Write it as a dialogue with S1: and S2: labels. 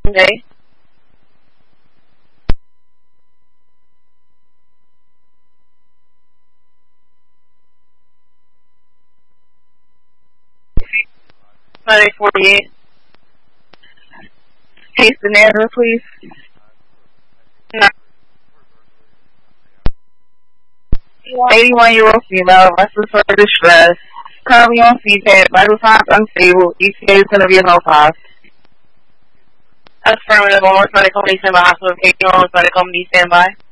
S1: Day. Sunday 48. Case the narrator, please. No. 81-year-old female, restless for distress, currently on CPAP, vital signs unstable, ETA is going to be a no cost. Affirmative, Lawrence Medical, please stand by. Hospital, Lawrence Medical, please stand by.